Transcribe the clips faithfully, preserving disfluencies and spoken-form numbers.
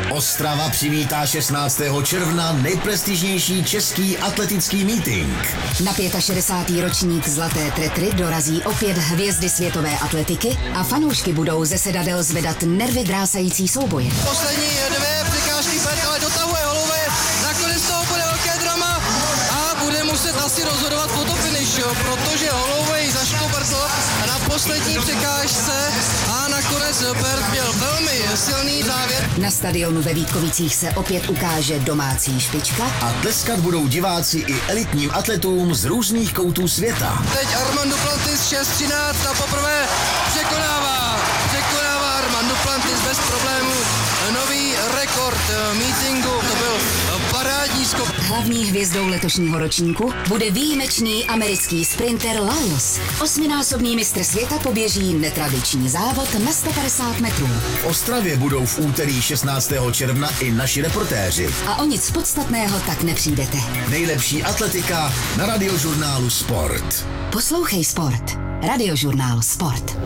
Ostrava přivítá šestnáctého června nejprestižnější český atletický meeting. Na šedesátý pátý ročník Zlaté tretry dorazí opět hvězdy světové atletiky a fanoušky budou ze sedadel zvedat nervy drásající souboje. Poslední dvě překážky Bert ale dotahuje Holovej, nakonec toho bude velké drama a bude muset asi rozhodovat fotofinish, protože Holovej zaškobrtl na poslední překážce a nakonec Bert měl velmi silný závěr. Na stadionu ve Vítkovicích se opět ukáže domácí špička a tleskat budou diváci i elitním atletům z různých koutů světa. Teď Armand Duplantis šest třináct a poprvé překonává, překonává Armand Duplantis bez problémů. Nový rekord meetingu, to byl parádní skok. Hlavní hvězdou letošního ročníku bude výjimečný americký sprinter Lyles. Osminásobný mistr světa poběží netradiční závod na sto padesát metrů. V Ostravě budou v úterý šestnáctého června i naši reportéři. A o nic podstatného tak nepřijdete. Nejlepší atletika na Radiožurnálu Sport. Poslouchej Sport. Radiožurnál Sport.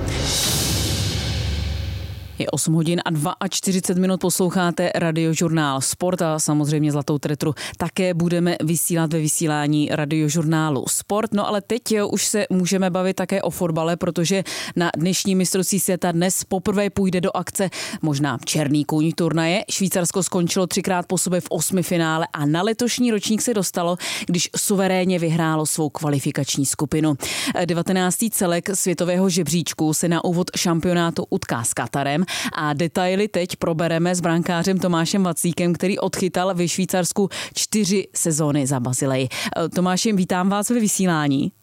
Je osm hodin a čtyřicet dva minut, posloucháte Radiožurnál Sport a samozřejmě Zlatou tretru také budeme vysílat ve vysílání Radiožurnálu Sport. No ale teď už se můžeme bavit také o fotbale, protože na dnešní mistrovství světa dnes poprvé půjde do akce možná černý kůň turnaje. Švýcarsko skončilo třikrát po sobě v osmi finále a na letošní ročník se dostalo, když suverénně vyhrálo svou kvalifikační skupinu. devatenáctý celek světového žebříčku se na úvod šampionátu utká s Katarem. A detaily teď probereme s brankářem Tomášem Vaclíkem, který odchytal ve Švýcarsku čtyři sezóny za Bazilej. Tomáši, vítám vás ve vysílání.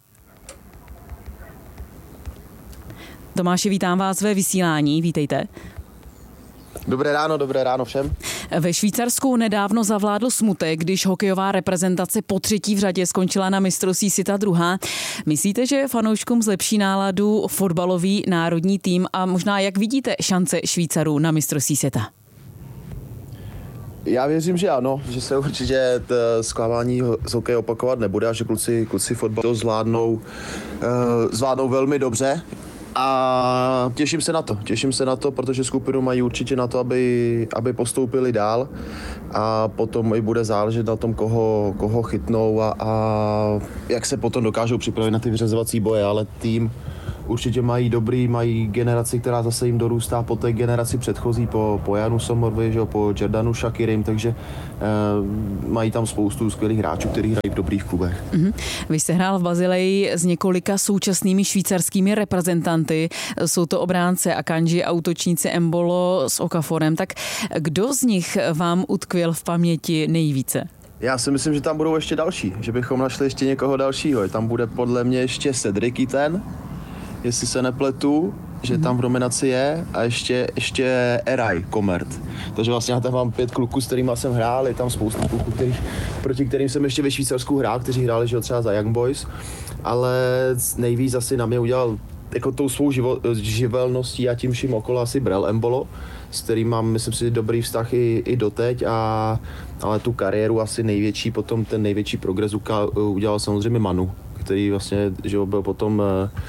Tomáši, vítám vás ve vysílání, vítejte. Dobré ráno, dobré ráno všem. Ve Švýcarsku nedávno zavládl smutek, když hokejová reprezentace po třetí v řadě skončila na mistrovství světa druhá. Myslíte, že fanouškům zlepší náladu fotbalový národní tým a možná jak vidíte šance Švýcarů na mistrovství světa? Já věřím, že ano, že se určitě zklamání z hokeje opakovat nebude a že kluci, kluci fotbal to zvládnou, uh, zvládnou velmi dobře. A těším se na to, těším se na to, protože skupinu mají určitě na to, aby, aby postoupili dál a potom i bude záležet na tom, koho, koho chytnou a, a jak se potom dokážou připravit na ty vyřazovací boje, ale tým určitě mají dobrý, mají generaci, která zase jim dorůstá po té generaci předchozí, po, po Janu Somorovi, že, po Jordanu Shakirim, takže eh, mají tam spoustu skvělých hráčů, kteří hrají v dobrých klubech. Mm-hmm. Vy jste hrál v Bazileji s několika současnými švýcarskými reprezentanty. Jsou to obránce Akanji a útočníci Embolo s Okaforem. Tak kdo z nich vám utkvěl v paměti nejvíce? Já si myslím, že tam budou ještě další, že bychom našli ještě někoho dalšího. Tam bude podle mě ještě Cedric ten, jestli se nepletu, že tam v nominaci je a ještě, ještě Eraj Komert. Takže vlastně já tam mám pět kluků, s kterými jsem hrál, je tam spousta kluků, který, proti kterým jsem ještě ve Švýcarsku hrál, kteří hráli že třeba za Young Boys, ale nejvíc asi na mě udělal jako tou svou živo, živelností a tím vším okolo asi Brel Embolo, s kterým mám, myslím si, dobrý vztah i, i doteď, a, ale tu kariéru asi největší, potom ten největší progres udělal samozřejmě Manu, který vlastně, že byl potom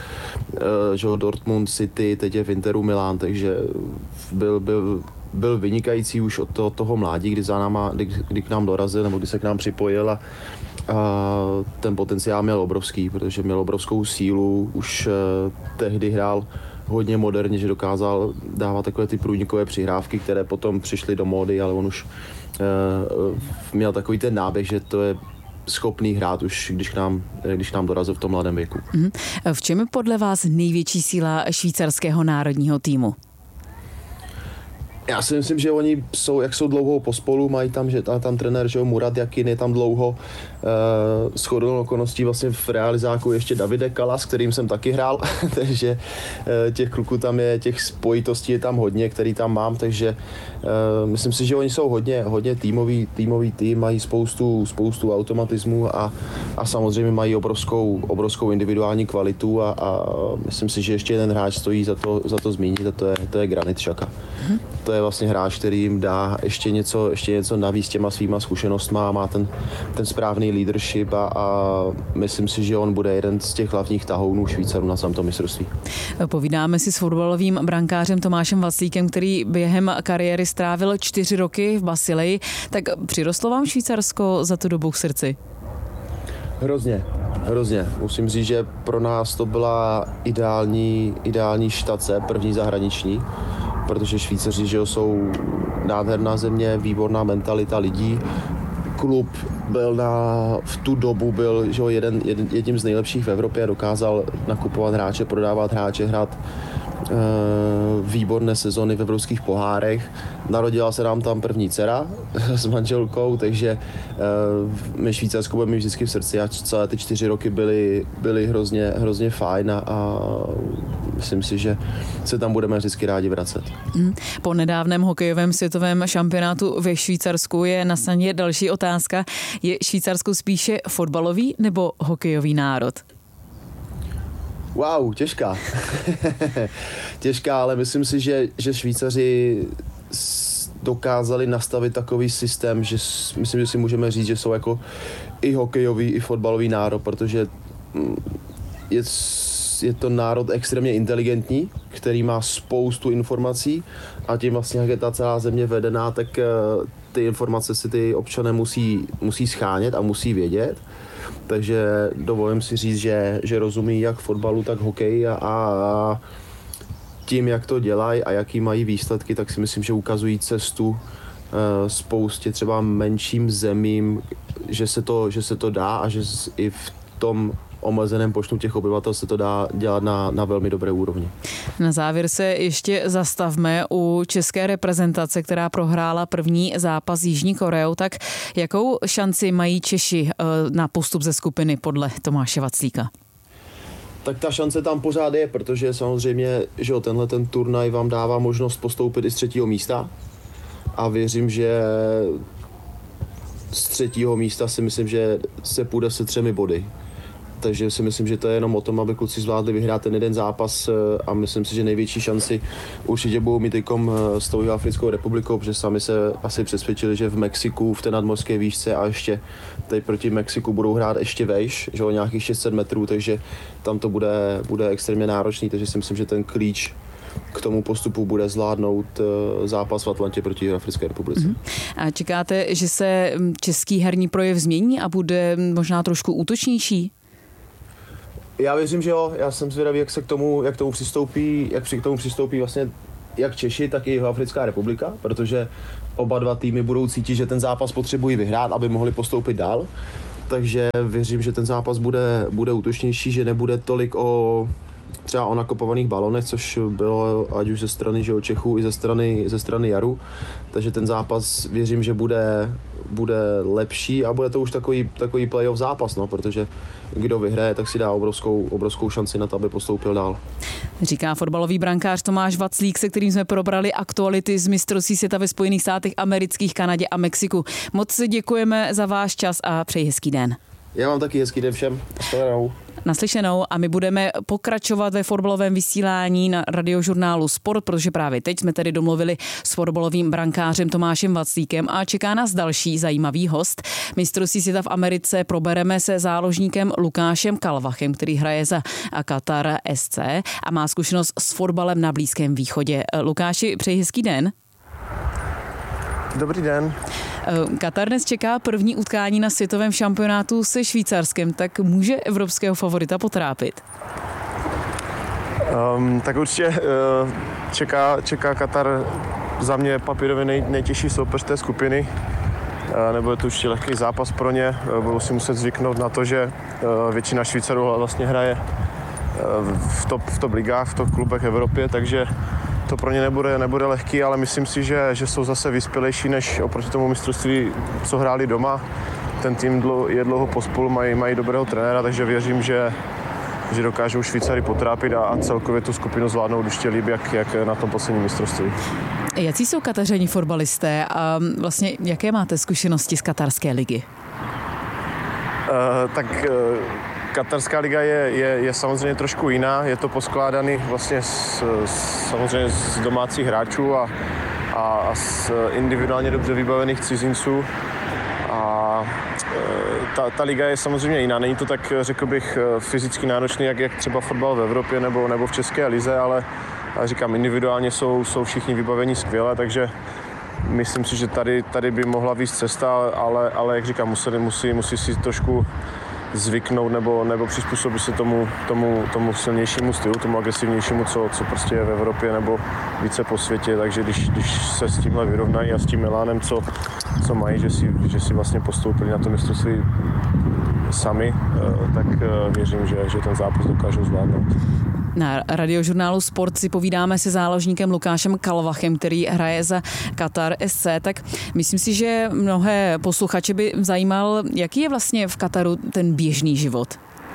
že Dortmund, City, teď je v Interu Milán, takže byl, byl, byl vynikající už od toho, toho mládí, kdy, za náma, kdy, kdy k nám dorazil, nebo kdy se k nám připojil a, a ten potenciál měl obrovský, protože měl obrovskou sílu, už uh, tehdy hrál hodně moderně, že dokázal dávat takové ty průnikové přihrávky, které potom přišly do módy, ale on už uh, měl takový ten náběh, že to je schopný hrát už, když k nám, když k nám dorazil v tom mladém věku. Mm. V čem je podle vás největší síla švýcarského národního týmu? Já si myslím, že oni jsou, jak jsou dlouho pospolu, mají tam, že tam, tam trenér, že Murat Jakin je tam dlouho, e, shodou okolností vlastně v realizáku ještě Davide Kala, s kterým jsem taky hrál, takže e, těch kluků tam je, těch spojitostí je tam hodně, který tam mám, takže e, myslím si, že oni jsou hodně, hodně týmový, týmový tým, mají spoustu, spoustu automatismu a, a samozřejmě mají obrovskou, obrovskou individuální kvalitu a, a myslím si, že ještě jeden hráč stojí za to, za to zmínit a to je, to je Granit Xhaka. Hmm. To je vlastně hráč, který jim dá ještě něco, ještě něco navíc těma svýma zkušenostma, má ten, ten správný leadership a, a myslím si, že on bude jeden z těch hlavních tahounů Švýcarů na samto mistrovství. Povídáme si s fotbalovým brankářem Tomášem Vaclíkem, který během kariéry strávil čtyři roky v Basileji. Tak přirostlo vám Švýcarsko za tu dobu k srdci? Hrozně, hrozně. Musím říct, že pro nás to byla ideální, ideální štace, první zahraniční, protože Švýcaři, že jsou nádherná země, výborná mentalita lidí. Klub byl na, v tu dobu byl že jeden, jeden, jedním z nejlepších v Evropě, dokázal nakupovat hráče, prodávat hráče, hrát e, výborné sezony v evropských pohárech. Narodila se nám tam první dcera s manželkou, takže e, my Švýcarsku budeme vždycky v srdci a celé ty čtyři roky byly, byly hrozně, hrozně fajn a, a myslím si, že se tam budeme vždycky rádi vracet. Po nedávném hokejovém světovém šampionátu ve Švýcarsku je na snadě další otázka. Je Švýcarsko spíše fotbalový nebo hokejový národ? Wow, těžká. těžká, ale myslím si, že, že Švýcaři dokázali nastavit takový systém, že myslím, že si můžeme říct, že jsou jako i hokejový, i fotbalový národ, protože je, je to národ extrémně inteligentní, který má spoustu informací a tím vlastně, jak je ta celá země vedená, tak ty informace si ty občané musí, musí schánět a musí vědět. Takže dovolím si říct, že, že rozumí jak fotbalu, tak hokeji a, a tím, jak to dělají a jaký mají výsledky, tak si myslím, že ukazují cestu uh, spoustě třeba menším zemím, že se to, že se to dá a že i v tom omezeném počtu těch obyvatel se to dá dělat na, na velmi dobré úrovni. Na závěr se ještě zastavme u české reprezentace, která prohrála první zápas s Jižní Koreou. Tak jakou šanci mají Češi na postup ze skupiny podle Tomáše Vaclíka? Tak ta šance tam pořád je, protože samozřejmě, že tenhle ten turnaj vám dává možnost postoupit i z třetího místa a věřím, že z třetího místa si myslím, že se půjde se třemi body. Takže si myslím, že to je jenom o tom, aby kluci zvládli vyhrát ten jeden zápas a myslím si, že největší šanci určitě budou mít teďkom s tou Jihoafrickou republikou, protože sami se asi přesvědčili, že v Mexiku v té nadmořské výšce a ještě tady proti Mexiku budou hrát ještě vejš, že o nějakých šest set metrů, takže tam to bude, bude extrémně náročný, takže si myslím, že ten klíč k tomu postupu bude zvládnout zápas v Atlantě proti Jihoafrické republice. Uh-huh. A čekáte, že se český herní projev změní a bude možná trošku útočnější? Já věřím, že jo. Já jsem zvědavý, jak se k tomu, jak k tomu přistoupí, jak k tomu přistoupí vlastně jak Češi, tak i Jihoafrická republika, protože oba dva týmy budou cítit, že ten zápas potřebují vyhrát, aby mohli postoupit dál. Takže věřím, že ten zápas bude, bude útočnější, že nebude tolik o třeba o nakopovaných balonech, což bylo ať už ze strany že Čechů i ze strany, ze strany Jaru. Takže ten zápas věřím, že bude, bude lepší a bude to už takový, takový playoff zápas, no, protože kdo vyhraje, tak si dá obrovskou, obrovskou šanci na to, aby postoupil dál. Říká fotbalový brankář Tomáš Vaclík, se kterým jsme probrali aktuality z mistrovství světa ve Spojených státech amerických, Kanadě a Mexiku. Moc děkujeme za váš čas a přeji hezký den. Já vám taky hezký den všem. Naslyšenou. Naslyšenou a my budeme pokračovat ve fotbalovém vysílání na radiožurnálu Sport, protože právě teď jsme tedy domluvili s fotbalovým brankářem Tomášem Vaclíkem a čeká nás další zajímavý host. Mistrovství světa v Americe probereme se záložníkem Lukášem Kalvachem, který hraje za Qatar S C a má zkušenost s fotbalem na Blízkém východě. Lukáši, přeji hezký den. Dobrý den. Katar dnes čeká první utkání na světovém šampionátu se Švýcarskem, tak může evropského favorita potrápit? Um, tak určitě uh, čeká, čeká Katar za mě papírově nej, nejtěžší soupeř té skupiny. Uh, nebude to určitě lehký zápas pro ně. Uh, budou si muset zvyknout na to, že uh, většina Švýcarů vlastně hraje uh, v, top, v top ligách, v top klubech v Evropě, takže to pro ně nebude, nebude lehký, ale myslím si, že, že jsou zase vyspělejší než oproti tomu mistrovství, co hráli doma. Ten tým dlo, je dlouho pospolu, mají, mají dobrého trenéra, takže věřím, že, že dokážou Švýcary potrápit a, a celkově tu skupinu zvládnout ještě líp, jak, jak na tom posledním mistrovství. Jací jsou kataření fotbalisté a vlastně jaké máte zkušenosti z katarské ligy? Uh, tak uh, Katarská liga je, je, je samozřejmě trošku jiná, je to poskládaný vlastně z, z, samozřejmě z domácích hráčů a, a, a z individuálně dobře vybavených cizinců. A ta, ta liga je samozřejmě jiná, není to tak, řekl bych, fyzicky náročný, jak, jak třeba fotbal v Evropě nebo, nebo v České lize, ale, ale říkám, individuálně jsou, jsou všichni vybavení skvěle, takže myslím si, že tady, tady by mohla víc cesta, ale, ale jak říkám, musí, musí, musí si trošku zvyknout nebo, nebo přizpůsobit se tomu, tomu, tomu silnějšímu stylu, tomu agresivnějšímu, co, co prostě je v Evropě nebo více po světě, takže když, když se s tímhle vyrovnají a s tím elánem, co, co mají, že si, že si vlastně postoupili na to mistrovství sami, tak věřím, že, že ten zápas dokážou zvládnout. Na Radiožurnálu Sport si povídáme se záložníkem Lukášem Kalvachem, který hraje za Katar S C. Tak myslím si, že mnohé posluchače by zajímal, jaký je vlastně v Kataru ten běžný život.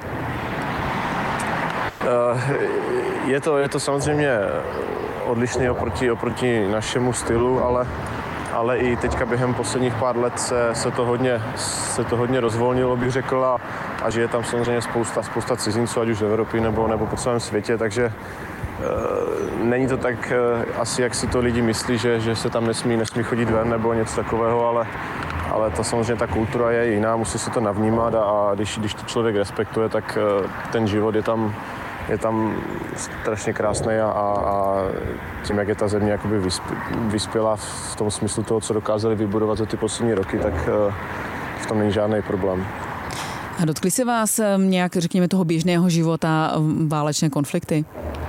Je to, je to samozřejmě odlišný oproti, oproti našemu stylu, ale, ale i teďka během posledních pár let se, se, to, hodně, se to hodně rozvolnilo, bych řekl, a, a že je tam samozřejmě spousta, spousta cizinců, ať už v Evropě nebo, nebo po celém světě, takže e, není to tak e, asi, jak si to lidi myslí, že, že se tam nesmí, nesmí chodit ven nebo něco takového, ale, ale ta samozřejmě ta kultura je jiná, musí se to navnímat a, a když, když to člověk respektuje, tak e, ten život je tam je tam strašně krásný a, a, a tím, jak je ta země jakoby vyspělá v tom smyslu toho, co dokázali vybudovat za ty poslední roky, tak v tom není žádný problém. A dotkli se vás nějak, řekněme, toho běžného života válečné konflikty?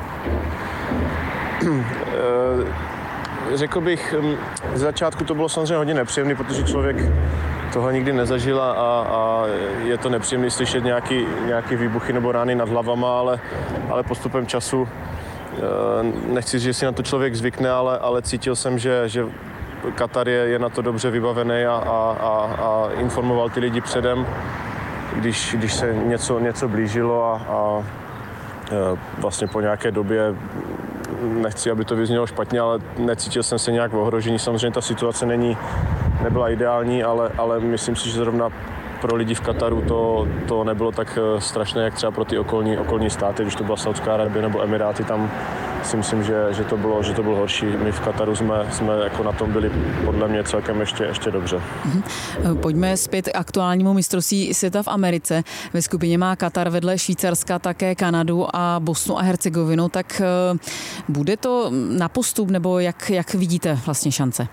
Řekl bych, z začátku to bylo samozřejmě hodně nepříjemné, protože člověk tohle nikdy nezažil a, a je to nepříjemné slyšet nějaký, nějaký výbuchy nebo rány nad hlavama, ale, ale postupem času nechci říct, že si na to člověk zvykne, ale, ale cítil jsem, že, že Katar je, je na to dobře vybavený a, a, a, a informoval ty lidi předem, když, když se něco, něco blížilo a, a vlastně po nějaké době, nechci, aby to vyznělo špatně, ale necítil jsem se nějak v ohrožení. Samozřejmě ta situace není, nebyla ideální, ale, ale myslím si, že zrovna pro lidi v Kataru to, to nebylo tak strašné, jak třeba pro ty okolní, okolní státy, když to byla Saudská Arabie nebo Emiráty, tam si myslím, že, že, to bylo, že to bylo horší. My v Kataru jsme, jsme jako na tom byli podle mě celkem ještě, ještě dobře. Pojďme zpět k aktuálnímu mistrovství světa v Americe. Ve skupině má Katar vedle Švýcarska také Kanadu a Bosnu a Hercegovinu, tak bude to na postup, nebo jak, jak vidíte vlastně šance?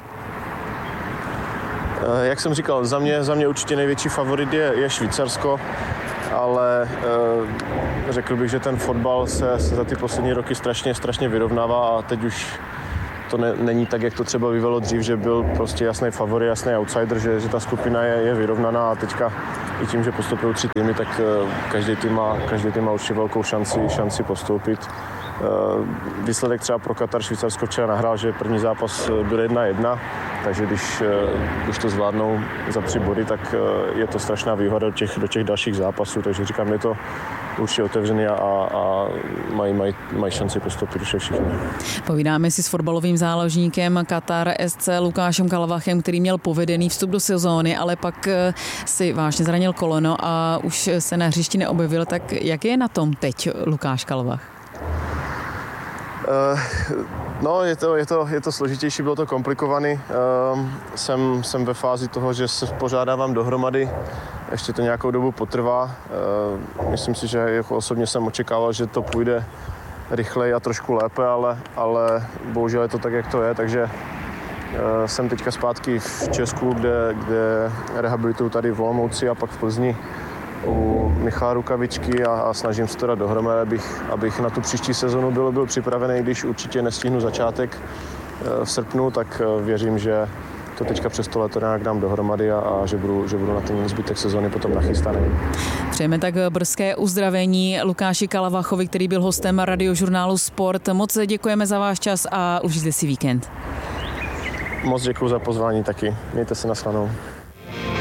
Jak jsem říkal, za mě, za mě určitě největší favorit je, je Švýcarsko, ale e, řekl bych, že ten fotbal se, se za ty poslední roky strašně, strašně vyrovnává a teď už to ne, není tak, jak to třeba bývalo dřív, že byl prostě jasný favorit, jasný outsider, že, že ta skupina je, je vyrovnaná a teďka i tím, že postupují tři týmy, tak e, každý tým má, každý tým má určitě velkou šanci, šanci postoupit. Výsledek třeba pro Katar Švýcarsko včera nahrál, že první zápas byl jedna jedna, takže když, když to zvládnou za tři body, tak je to strašná výhoda do těch, do těch dalších zápasů, takže říkám, je to určitě otevřený a, a mají, mají, mají šanci postoupit už všichni. Povídáme si s fotbalovým záložníkem Katar S C Lukášem Kalvachem, který měl povedený vstup do sezóny, ale pak si vážně zranil koleno a už se na hřišti neobjevil, tak jak je na tom teď Lukáš Kalvach? Uh, no, je to, je, to, je to složitější, bylo to komplikovaný. Uh, jsem, jsem ve fázi toho, že se pořádávám dohromady. Ještě to nějakou dobu potrvá. Uh, myslím si, že jako osobně jsem očekával, že to půjde rychleji a trošku lépe, ale, ale bohužel je to tak, jak to je, takže uh, jsem teďka zpátky v Česku, kde, kde rehabilituju tady v Olomouci a pak v Plzni u Michala Rukavičky a, a snažím se to dát dohromady, abych, abych na tu příští sezonu byl, byl připravený, když určitě nestihnu začátek v srpnu, tak věřím, že to teďka přes to leto nějak dám dohromady a, a že, budu, že budu na ten zbytek sezony potom nachystaný. Přejeme tak brzké uzdravení Lukáši Kalvachovi, který byl hostem Radiožurnálu Sport. Moc děkujeme za váš čas a užijte si víkend. Moc děkuji za pozvání taky. Mějte se, na shledanou.